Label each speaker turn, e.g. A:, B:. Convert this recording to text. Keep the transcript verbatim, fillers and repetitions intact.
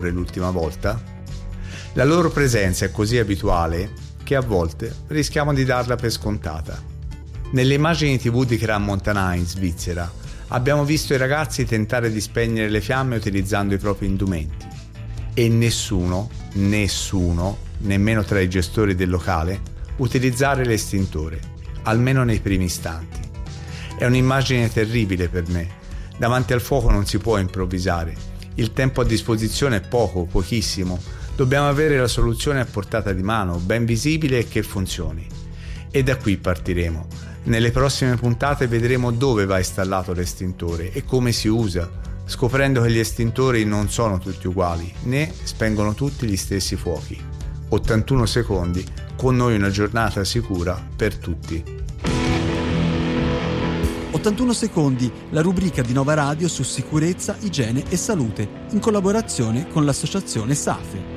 A: scopre l'ultima volta? La loro presenza è così abituale che a volte rischiamo di darla per scontata. Nelle immagini tivù di Crans-Montana in Svizzera abbiamo visto i ragazzi tentare di spegnere le fiamme utilizzando i propri indumenti e nessuno, nessuno, nemmeno tra i gestori del locale, utilizzare l'estintore, almeno nei primi istanti. È un'immagine terribile per me. Davanti al fuoco non si può improvvisare. Il tempo a disposizione è poco, pochissimo. Dobbiamo avere la soluzione a portata di mano, ben visibile e che funzioni. E da qui partiremo. Nelle prossime puntate vedremo dove va installato l'estintore e come si usa, scoprendo che gli estintori non sono tutti uguali, né spengono tutti gli stessi fuochi. ottantuno secondi, con noi una giornata sicura per tutti.
B: ottantuno secondi, la rubrica di Nova Radio su sicurezza, igiene e salute, in collaborazione con l'associazione SAFE.